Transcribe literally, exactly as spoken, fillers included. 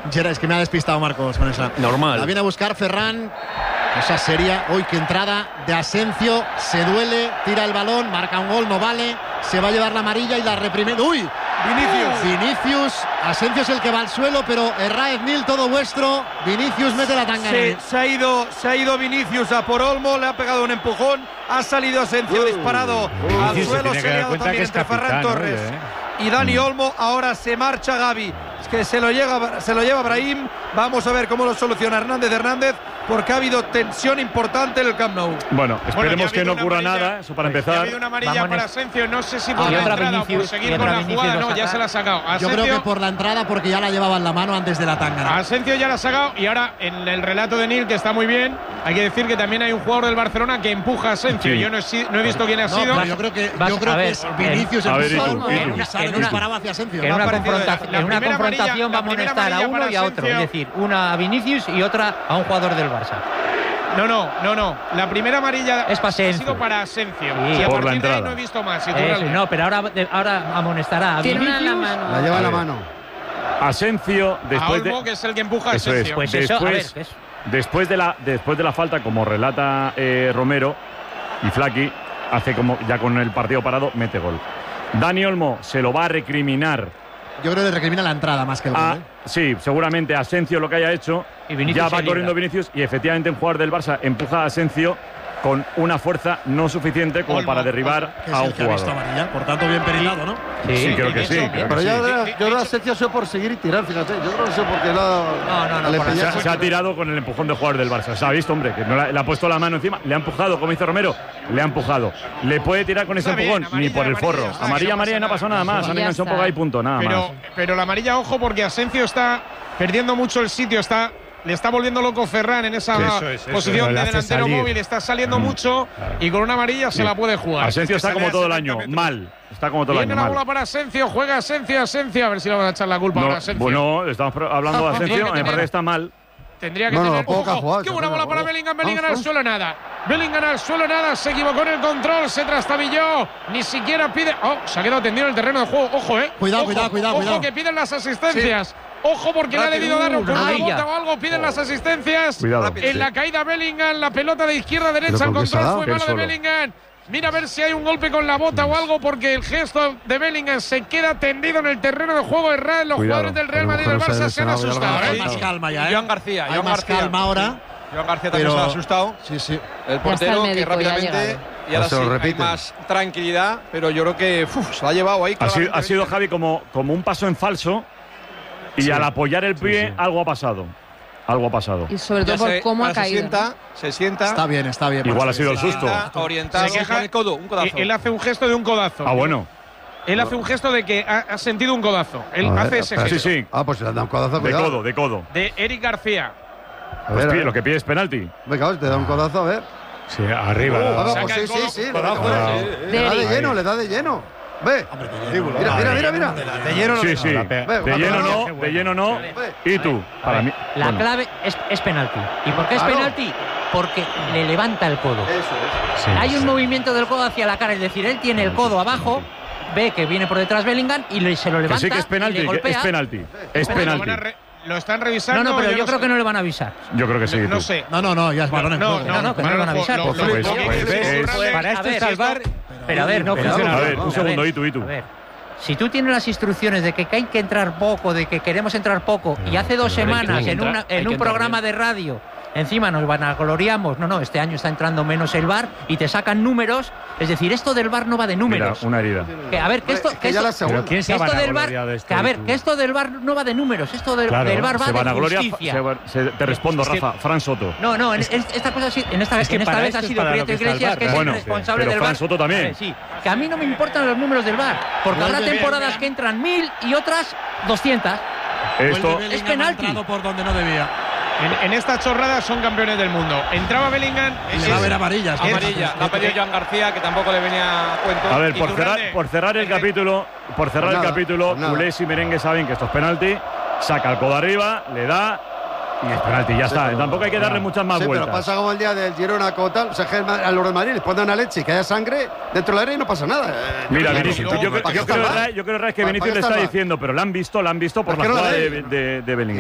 Gerard, es que me ha despistado Marcos con esa. Normal. La viene a buscar Ferran. Esa seria. Hoy que entrada de Asensio. Se duele, tira el balón, marca un gol, no vale. Se va a llevar la amarilla y la reprime. ¡Uy! Vinicius. Vinicius. Asensio es el que va al suelo, pero Herráez Nil, todo vuestro. Vinicius mete la tanga. Se, se, ha ido, se ha ido Vinicius a por Olmo, le ha pegado un empujón. Ha salido Asensio, uh, disparado uh, al suelo. Se ha liado también entre Ferran Torres eh. y Dani Olmo. Ahora se marcha Gavi. Es que se lo, llega, se lo lleva Brahim. Vamos a ver cómo lo soluciona Hernández Hernández, porque ha habido tensión importante en el Camp Nou. Bueno, esperemos bueno, que no ocurra amarilla, nada, eso para empezar. Ha habido una amarilla Vámonos. para Asensio, no sé si por ah, la entrada Vinicius, o por seguir con la Vinicius jugada, no, saca. ya se la ha sacado. Asensio, Yo creo que por la entrada, porque ya la llevaba en la mano antes de la tanga. Asensio ya la ha sacado y ahora en el relato de Nil, que está muy bien, hay que decir que también hay un jugador del Barcelona que empuja a Asensio. Sí. Yo no he, no he visto quién ha no, sido. Yo creo que, Vas, yo creo ver, que es Vinicius el ver, que en una, sale en una, disparaba hacia Asensio. En una, confronta en una confrontación va a amonestar a uno y a otro. Es decir, una a Vinicius y otra a un jugador del Barça. No, no, no, no. La primera amarilla es ha sido para Asensio. Sí. Y a por partir la de ahí no he visto más. Si Eso, no, pero ahora, ahora amonestará a Tiene Vinicius. una en la mano. La lleva en la mano. Asensio, después a Olmo, de. que es el que empuja a Eso Asensio. es. Pues después, eso, a ver, es... después, de la, después de la falta, como relata eh, Romero y Flaqui, hace como ya con el partido parado, mete gol. Dani Olmo se lo va a recriminar. Yo creo que le recrimina la entrada más que el a, gol. ¿eh? Sí, seguramente Asensio lo que haya hecho. Y Vinicius ya va corriendo Vinicius y efectivamente un jugador del Barça empuja a Asensio con una fuerza no suficiente como Olmo, para derribar Olmo, que es a un el que ha visto jugador. amarilla, por tanto bien perilado, ¿no? Sí, sí, creo que sí. Creo Pero que yo, sí. yo, yo creo que Asensio ha sido por seguir y tirar, fíjate. Yo creo que ha sido porque la, No, no, no, le por la- Se, pillase. ha- se ha tirado con el empujón de jugador del Barça. Se ha visto, hombre, que no le, le ha puesto la mano encima, le ha empujado, como dice Romero, le ha empujado. Le puede tirar con ese Está bien, empujón, ni amarilla, por el amarilla, forro. ya está, Amarilla, que no amarilla, pasa no pasó nada nada. más. Ya Han enganchado un está. poco ahí, punto, nada Pero, más. pero la amarilla, ojo, porque Asensio está perdiendo mucho el sitio, está, le está volviendo loco Ferran en esa Sí, eso es, eso posición es, le de hace delantero salir. móvil, está saliendo Mm. mucho y con una amarilla se Sí. la puede jugar. Asensio está como todo el año, mal. Está como todo el Viene año, la mal. bola para Asensio, juega Asensio, Asensio, a ver si le van a echar la culpa ahora a No, Asensio. bueno, estamos pro- hablando de Asensio, me parece que está mal. Tendría que No, no, tener. poco que ha Ojo, jugado, qué buena bola para ojo. Bellingham. Bellingham Vamos, al suelo, nada. Bellingham al suelo, nada. Se equivocó en el control, se trastabilló. Ni siquiera pide. Oh, se ha quedado tendido en el terreno de juego. Ojo, eh. Cuidado, Ojo, cuidado, cuidado, Ojo, cuidado. que piden las asistencias. Ojo, porque le ha Rápido. debido dar con una amarilla. bota o algo. Piden las asistencias. Cuidado. En la caída Bellingham, la pelota de izquierda a derecha. Pero El ¿por qué se ha control dado? fue Él malo de solo. Bellingham. Mira a ver si hay un golpe con la bota o algo, porque el gesto de Bellingham se queda tendido en el terreno de juego. Errar, los Cuidado. jugadores del Real Pero Madrid y del mujer se ha Barça se han lesionado, ya lo asustado. han Hay ¿eh? más calma ya, ¿eh? Joan García, Hay Joan más García. calma ahora. Joan García también Pero- se ha asustado. Sí, sí. El está portero el que médico, ya ha rápidamente llegado. y ahora Se sí lo hay repiten. más tranquilidad, pero yo creo que uf, se la ha llevado ahí. Ha sido, claramente ha sido Bellingham. Javi como, como un paso en falso y Sí. al apoyar el pie Sí, sí. algo ha pasado. Algo ha pasado. Y sobre Ya todo por se- cómo ahora ha caído. Se sienta, se sienta. Está bien, está bien. Igual ha Marcos. sido el se susto. sienta orientado Se queja- con el codo, un codazo. Eh, Él hace un gesto de un codazo. Ah, bueno. Él hace un gesto de que ha, ha sentido un codazo. Él A ver, hace ese espera. gesto. Sí, sí. Ah, pues se le han dado un codazo, De cuidado. codo, de codo. De Eric García. A Pues ver, a pide- ver. lo que pide es penalti. Venga, te da un codazo, a ver. Sí, arriba. Ah, la- pues saca sí, el sí, codo, sí. Le codazo, da, sí, le da de Ahí. lleno, le da de lleno. Ve. Mira, mira, mira, mira. De lleno lo Sí, que- sí. la pe- De Ve, lleno bueno, no, qué de bueno. lleno no. Ve. ¿Y tú? Para mí. La bueno. clave es, es penalti. ¿Y por qué es Claro. penalti? Porque le levanta el codo. Eso es. sí, Hay un sí. movimiento del codo hacia la cara, es decir, él tiene el codo abajo, ve que viene por detrás Bellingham y le- se lo Que levanta sí que es y penalti, le que golpea. es penalti. Es Lo, van a penalti. re- lo están revisando. No, no, pero yo, no creo sé. que no le van a avisar. Yo creo que sí. No tú. sé. No, no, no, ya es balón en No, juego. no, no, que no le van a avisar. lo- Pues, lo- pues, lo- pues, lo- es- lo- Para A esto ver, está el esto- VAR. Pero a ver, no Pero- funciona. A ver, un A segundo, ver, y tú, y tú. a ver. Si tú tienes las instrucciones de que hay que entrar poco, de que queremos entrar poco, y hace dos pero hay que semanas en, entrar, una- hay en que un entrar programa de radio, encima nos vanagloriamos, no, no, este año está entrando menos el VAR y te sacan números, es decir, esto del VAR no va de Mira, números. una herida. Que, a ver, que esto, Es que que ya esto- la segunda. Pero ¿quién que se ha esto del VAR, vanagloriado de esto? que a ver, tú? que esto del VAR no va de números, esto del, Claro, del VAR va Se de vanagloria. justicia. se- se- te respondo, Es que- Rafa. Fran Soto. No, no, en, es- esta cosa sí- en esta, Es que en esta para vez esto ha es sido para Prieto lo que está el Iglesias, VAR, que es Bueno, el responsable pero del Fran VAR. Soto también. A ver, sí, que a mí no me importan los números del VAR, porque Vuelve habrá bien, temporadas bien. que entran mil y otras doscientas. Esto. Vuelve Bellingham, es penalti. ha entrado por donde no debía. En, en esta chorrada son campeones del mundo. Entraba Bellingham. Y le va a ver amarillas. Amarilla, la ha pedido Joan García, que tampoco le venía a cuento. A ver, por Iturralde. cerrar, por cerrar el capítulo, por cerrar Pues el nada, capítulo, pues nada. culés y merengue saben que esto es penalti. Saca el codo arriba, le da y es penalti, ya Sí, está. pero- Tampoco hay que darle muchas más Sí, pero vueltas. pasa como el día del Girona con tal. O sea, que el Ma- a los del Madrid les ponen una leche y que haya sangre dentro del área y no pasa nada. Eh, Mira, yo- Vinicius, no, yo, creo- ¿para qué yo está creo el que VAR? Ray- yo creo Ray, que ¿Para- Vinicius para le qué está está el VAR? diciendo, pero lo han visto, lo han visto por ¿Para la qué no la jugada de, ven? de, de Bellingham.